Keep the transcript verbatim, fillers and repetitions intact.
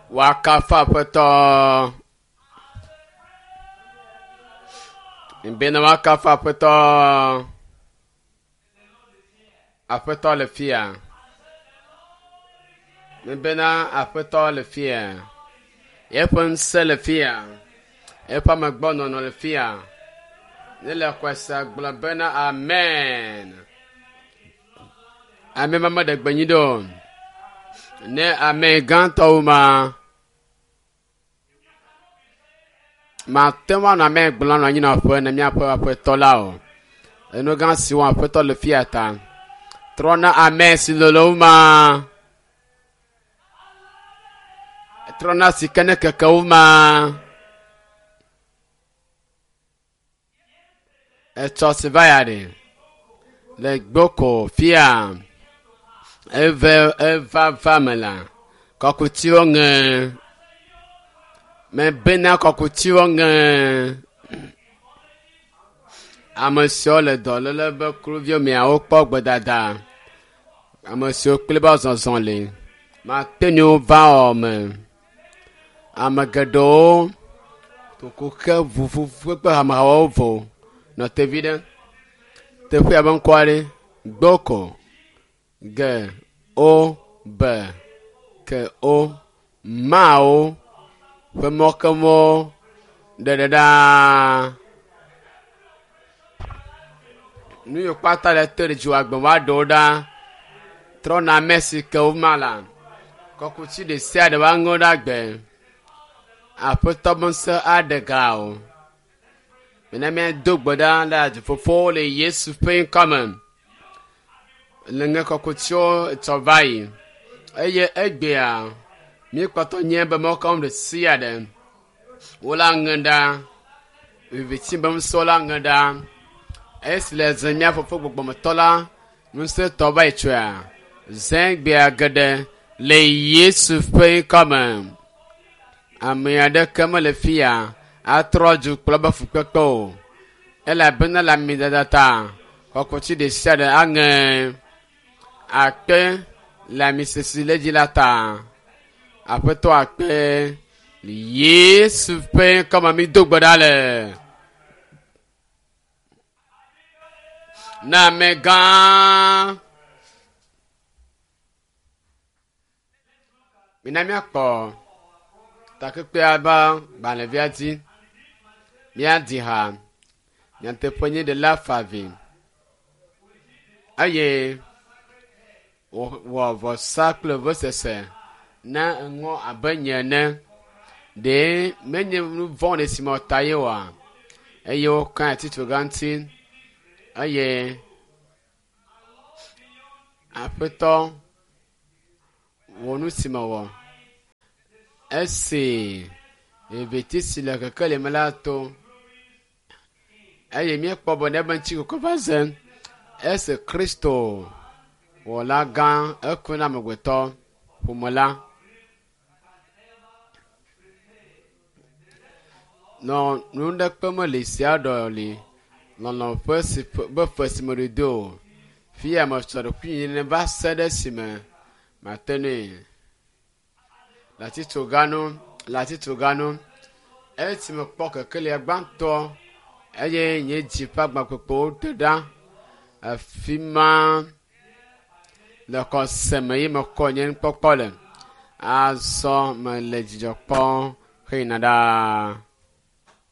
Wakafa peto. Mbena wakafa peto. Apeto le fia. Mbena apeto le fia. Yepon se le fia. Epa magbono no le fia. Nele kwasa globena amen. Amen mama de gbanyido. Ne amen ganto ma. Ma tema na amen gblan no nyina fo na mi apo apeto la o. Eno gan si won apeto le fia ta. Trona amen si lolo ma. Trona si kene kakao ma. Eto se vayade. Le gboko fia. Eve eva famela. Kokutiro nge. Me bena kokutiro nge. Amasio le dole le be kruvio mi a okpo gbadada. Amasio kleba zonzon le. Ma tenyo va ome. Amagado. To kuke vuvu vupe hamawa ovo. No te vide. Te fui abon kware. Gboko. Ge. O. Be. Ke o. Ma o. Fe moke mo. Da da da. Nu yo pata le tere ju agbon wa do da. Trona mesi ke o mala. Kokuti de sia de wa ngo da gbe. Apoto bonse adegao. Mena me dogboda la de fofo le Yesu pen common. Lenga kokotio travail. Eye egbea. Mi kwato nyemba mo kom de sia de. Wala nganda. Vitimba msola nganda. Es le zenya fofo gbogbo motola. Nse toba etwa. Zengbea gade le Yesu pen common. Amiade kama le fia. Atroju kloba fukeko. Ela bena la midadata. Kokoti de sade ange. Akpe la misesi lejilata. Apeto akpe. Yesu pe kama mi dogbadale. Na mega. Minami akpo. Takekpe aba baleviati. Bien dit ha. Bien te poignet de la fave. Aye. Wa vo sacle vo sese. Na ngo abanyane. De menye nu von de simotaye wa. Aye o kan titu ganti. Aye. Apeto. Wonu simawo. Esse. Eviti si la kakale malato. Aye mi ekpo ne banchi ko vazen. Esse Kristo. Wala gan ekuna magweto pumola. Non nunda kpemo le sia doli. Non non first be first morido. Fia ma soro kwini ne ba sede sime. Matene. La tito gano, la tito gano. E ti me poke kele agbanto. Eye nye jipa gbapopo te da. Afima le konseme yi me konye npokpole. Aso me le jijokpon. Kina da.